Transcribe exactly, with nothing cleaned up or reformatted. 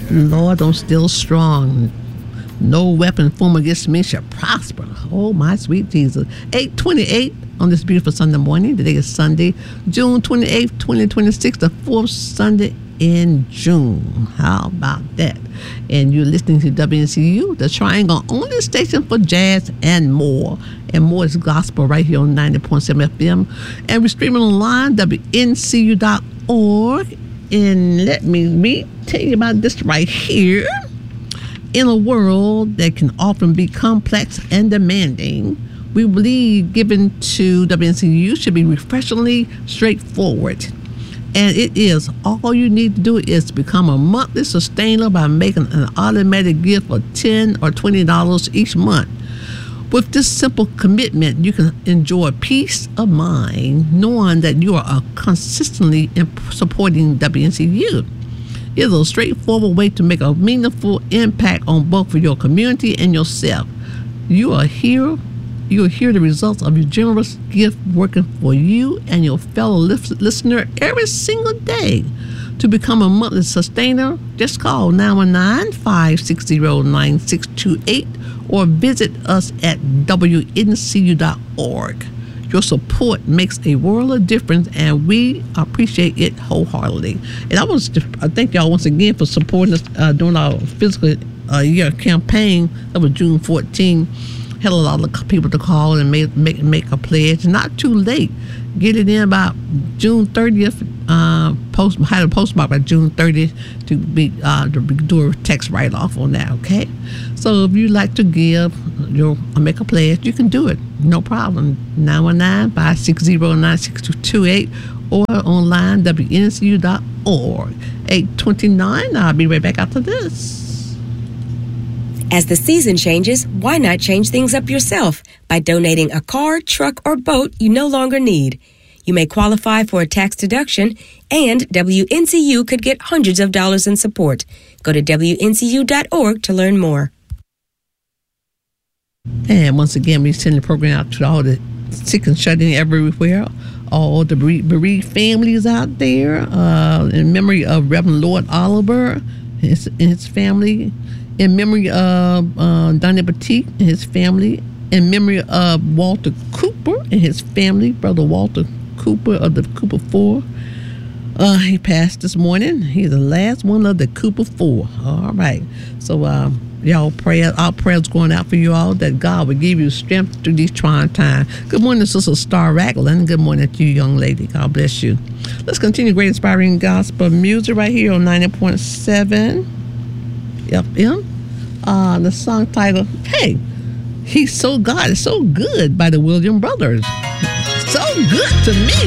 Lord, I'm still strong. No weapon formed against me shall prosper. Oh, my sweet Jesus. eight twenty-eight on this beautiful Sunday morning. Today is Sunday, June twenty-eighth, twenty twenty-six, the fourth Sunday in June. How about that? And you're listening to W N C U, the Triangle, only station for jazz and more. And more is gospel right here on ninety point seven F M. And we're streaming online, W N C U dot org. And let me read, tell you about this right here. In a world that can often be complex and demanding, we believe giving to W N C U should be refreshingly straightforward. And it is. All you need to do is to become a monthly sustainer by making an automatic gift of ten dollars or twenty dollars each month. With this simple commitment, you can enjoy peace of mind knowing that you are consistently supporting W N C U. It is a straightforward way to make a meaningful impact on both your community and yourself. You are here. You will hear the results of your generous gift working for you and your fellow listener every single day. To become a monthly sustainer, just call nine one nine, five six zero, nine six two eight or visit us at W N C U dot org. Your support makes a world of difference, and we appreciate it wholeheartedly. And I want to thank y'all once again for supporting us uh, during our fiscal uh, year campaign. That was June fourteenth. Had a lot of people to call and make make make a pledge. Not too late. Get it in about June thirtieth. Uh, post had a postmark by June thirtieth to be uh, to do a tax write off on that. Okay, so if you like to give, your make a pledge, you can do it. No problem. nine one nine, five six zero, nine six two eight or online W N C U dot org. eight twenty-nine. I'll be right back after this. As the season changes, why not change things up yourself by donating a car, truck, or boat you no longer need? You may qualify for a tax deduction, and W N C U could get hundreds of dollars in support. Go to W N C U dot org to learn more. And once again, we send the program out to all the sick and shut in everywhere, all the bereaved families out there, uh, in memory of Reverend Lord Oliver his, and his family, in memory of uh, Donnie Petit and his family, in memory of Walter Cooper and his family, Brother Walter Cooper of the Cooper Four. Uh, he passed this morning. He's the last one of the Cooper Four. All right. So, uh, y'all pray, our prayers going out for you all, that God will give you strength through these trying times. Good morning, Sister Star Ragland. Good morning to you, young lady. God bless you. Let's continue great inspiring gospel music right here on ninety point seven F M. Uh, the song title, Hey, He's So God, It's So Good by the Williams Brothers. So good to me.